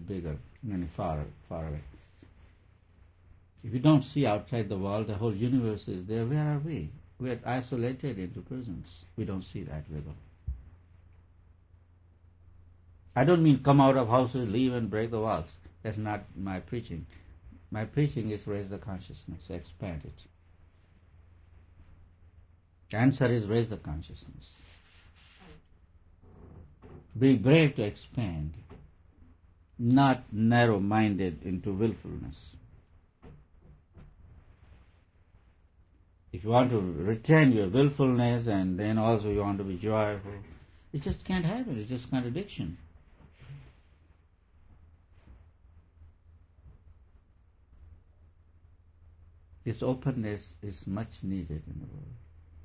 bigger, far away. If you don't see outside the world, the whole universe is there. Where are we? We are isolated into prisons. We don't see that river. I don't mean come out of houses, leave and break the walls. That's not my preaching. My preaching is raise the consciousness, expand it. The answer is raise the consciousness. Be brave to expand, not narrow-minded into willfulness. If you want to retain your willfulness and then also you want to be joyful, it just can't happen. It's just contradiction. This openness is much needed in the world.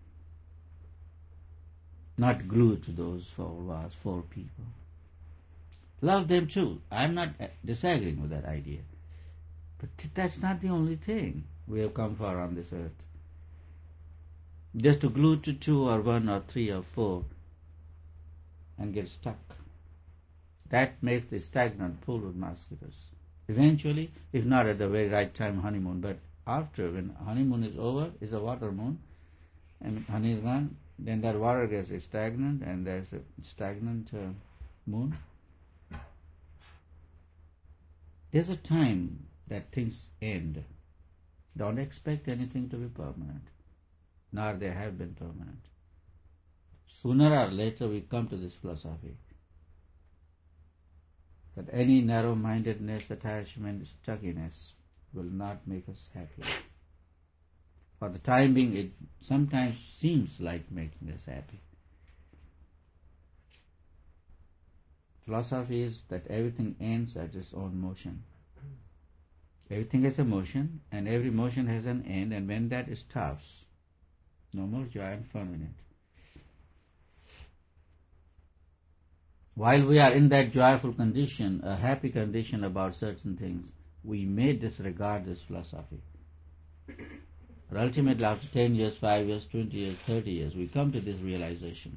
Not glued to those four people. Love them too. I'm not disagreeing with that idea. But that's not the only thing we have come for on this earth. Just to glue to two or one or three or four and get stuck. That makes the stagnant pool with mosquitoes. Eventually, if not at the very right time, honeymoon, but after, when honeymoon is over, is a water moon, and honey is gone, then that water gets stagnant, and there's a stagnant moon. There's a time that things end. Don't expect anything to be permanent, nor they have been permanent. Sooner or later we come to this philosophy that any narrow-mindedness, attachment, stuckiness will not make us happy. For the time being, it sometimes seems like making us happy. Philosophy is that everything ends at its own motion. Everything has a motion, and every motion has an end, and when that stops, no more joy and fun in it. While we are in that joyful condition, a happy condition about certain things, we may disregard this philosophy. But ultimately, after 10 years, 5 years, 20 years, 30 years, we come to this realization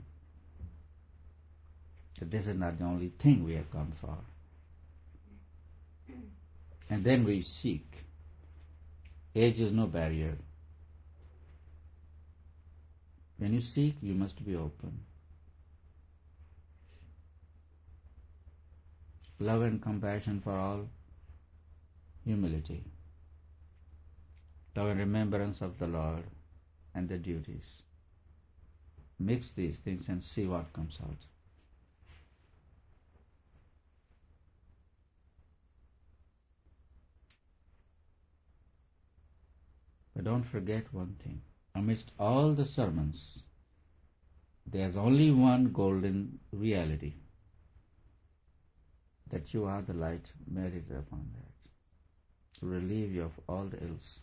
that this is not the only thing we have come for. And then we seek. Age is no barrier. When you seek, you must be open. Love and compassion for all, humility, love and remembrance of the Lord and the duties. Mix these things and see what comes out. But don't forget one thing. Amidst all the sermons, there's only one golden reality. That you are the light, meditate upon that, to relieve you of all the ills.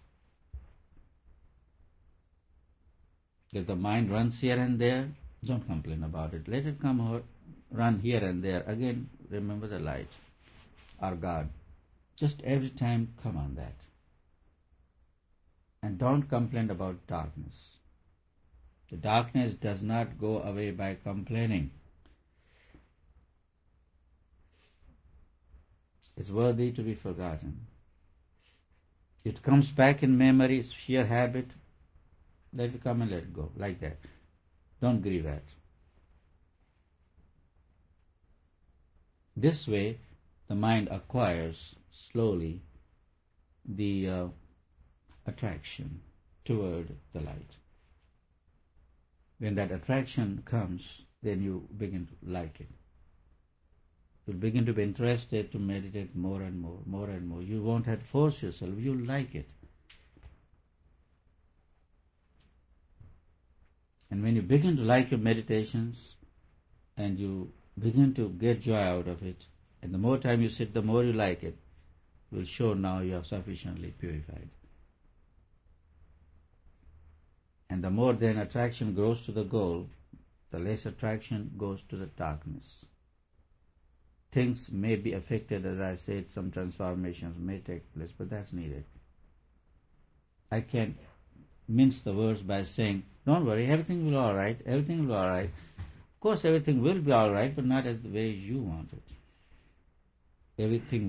If the mind runs here and there, don't complain about it. Let it come run here and there. Again, remember the light, our God. Just every time come on that. And don't complain about darkness. The darkness does not go away by complaining. Is worthy to be forgotten. It comes back in memory, it's sheer habit. Let it come and let it go, like that. Don't grieve at. This way, the mind acquires slowly the attraction toward the light. When that attraction comes, then you begin to like it. You'll begin to be interested to meditate more and more, more and more. You won't have to force yourself. You'll like it. And when you begin to like your meditations and you begin to get joy out of it, and the more time you sit, the more you like it, it will show now you are sufficiently purified. And the more then attraction grows to the goal, the less attraction goes to the darkness. Things may be affected, as I said, some transformations may take place, but that's needed. I can't mince the words by saying, don't worry, everything will be all right, everything will be all right. Of course, everything will be all right, but not as the way you want it. Everything